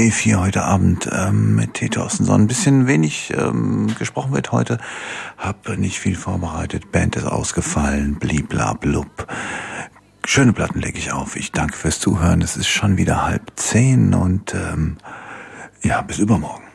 E4 heute Abend mit T. Torstensson. Ein bisschen wenig gesprochen wird heute. Hab nicht viel vorbereitet. Band ist ausgefallen. Bliblablub. Schöne Platten lege ich auf. Ich danke fürs Zuhören. Es ist schon wieder 9:30 und ja, bis übermorgen.